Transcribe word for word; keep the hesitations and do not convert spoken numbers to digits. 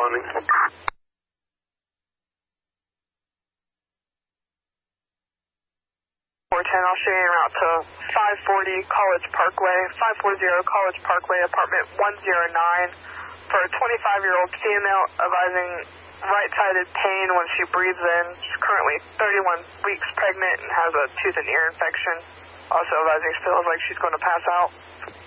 responding. four ten, I'll show you en route to five forty College Parkway, five forty College Parkway, apartment one oh nine, for a twenty-five-year-old female advising right-sided pain when she breathes in. She's currently thirty-one weeks pregnant and has a tooth and ear infection. Also advising feels like she's going to pass out.